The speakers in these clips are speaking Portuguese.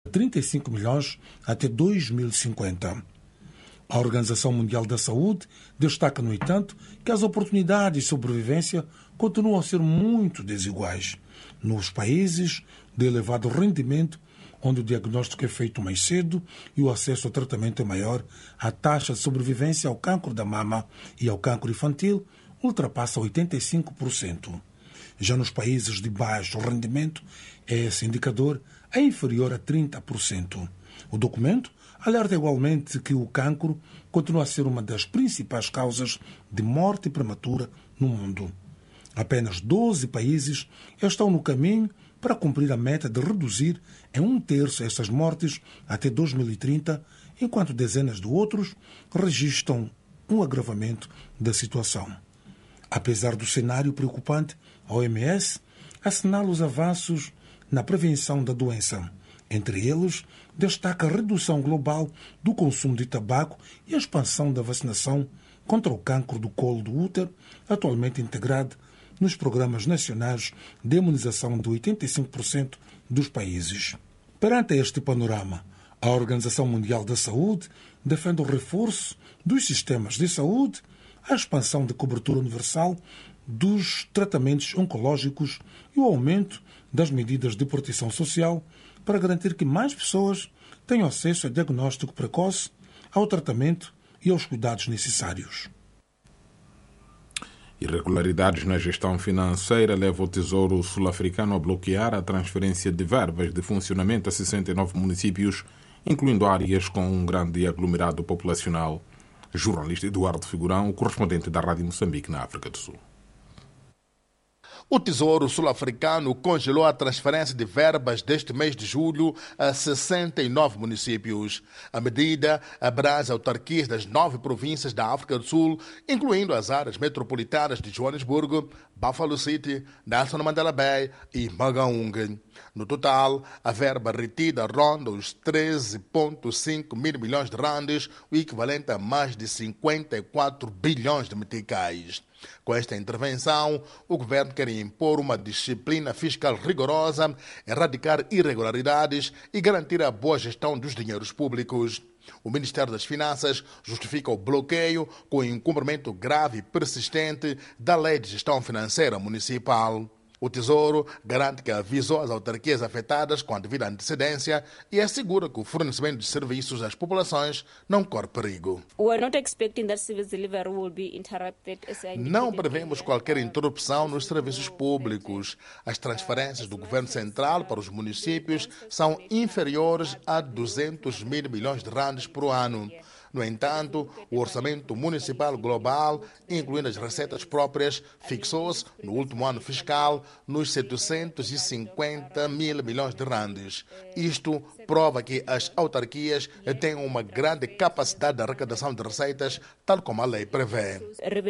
35 milhões até 2050. A Organização Mundial da Saúde destaca, no entanto, que as oportunidades de sobrevivência continuam a ser muito desiguais. Nos países de elevado rendimento, onde o diagnóstico é feito mais cedo e o acesso ao tratamento é maior, a taxa de sobrevivência ao cancro da mama e ao cancro infantil ultrapassa 85%. Já nos países de baixo rendimento, esse indicador é inferior a 30%. O documento alerta igualmente que o cancro continua a ser uma das principais causas de morte prematura no mundo. Apenas 12 países estão no caminho para cumprir a meta de reduzir em 1/3 essas mortes até 2030, enquanto dezenas de outros registram um agravamento da situação. Apesar do cenário preocupante, a OMS assinala os avanços na prevenção da doença. Entre eles, destaca a redução global do consumo de tabaco e a expansão da vacinação contra o cancro do colo do útero, atualmente integrado nos programas nacionais de imunização de 85% dos países. Perante este panorama, a Organização Mundial da Saúde defende o reforço dos sistemas de saúde, a expansão da cobertura universal dos tratamentos oncológicos e o aumento das medidas de proteção social para garantir que mais pessoas tenham acesso a diagnóstico precoce, ao tratamento e aos cuidados necessários. Irregularidades na gestão financeira levam o Tesouro Sul-Africano a bloquear a transferência de verbas de funcionamento a 69 municípios, incluindo áreas com um grande aglomerado populacional. Jornalista Eduardo Figurão, correspondente da Rádio Moçambique na África do Sul. O Tesouro Sul-Africano congelou a transferência de verbas deste mês de julho a 69 municípios. A medida abrange autarquias das 9 províncias da África do Sul, incluindo as áreas metropolitanas de Joanesburgo, Buffalo City, Nelson Mandela Bay e Mangaung. No total, a verba retida ronda os 13,5 mil milhões de randes, o equivalente a mais de 54 bilhões de meticais. Com esta intervenção, o governo quer impor uma disciplina fiscal rigorosa, erradicar irregularidades e garantir a boa gestão dos dinheiros públicos. O Ministério das Finanças justifica o bloqueio com o incumprimento grave e persistente da Lei de Gestão Financeira Municipal. O Tesouro garante que avisou as autarquias afetadas com a devida antecedência e assegura que o fornecimento de serviços às populações não corre perigo. Não prevemos qualquer interrupção nos serviços públicos. As transferências do Governo Central para os municípios são inferiores a 200 mil milhões de randes por ano. No entanto, o orçamento municipal global, incluindo as receitas próprias, fixou-se, no último ano fiscal, nos 750 mil milhões de randes. Isto prova que as autarquias têm uma grande capacidade de arrecadação de receitas, tal como a lei prevê.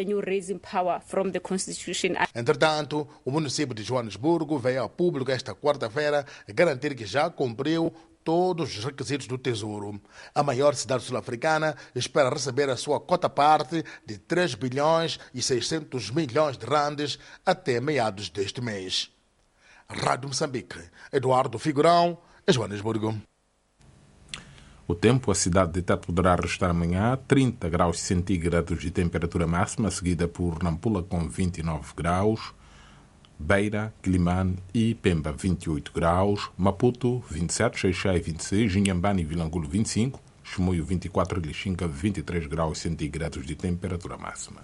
Entretanto, o município de Joanesburgo veio a público esta quarta-feira garantir que já cumpriu todos os requisitos do Tesouro. A maior cidade sul-africana espera receber a sua cota-parte de 3 bilhões e 600 milhões de randes até meados deste mês. Rádio Moçambique, Eduardo Figurão, Joanesburgo. O tempo, a cidade de Tete poderá restar amanhã 30 graus centígrados de temperatura máxima, seguida por Nampula com 29 graus, Beira, Quilimane e Pemba 28 graus, Maputo 27, Xai-Xai 26, Inhambane e Vilangulo 25, Chimoio 24 e Lixinga 23 graus centígrados de temperatura máxima.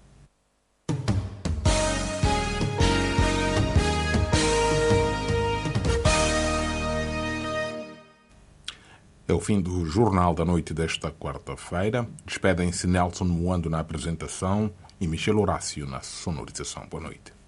É o fim do Jornal da Noite desta quarta-feira. Despedem-se Nelson Moando na apresentação e Michel Horácio na sonorização. Boa noite.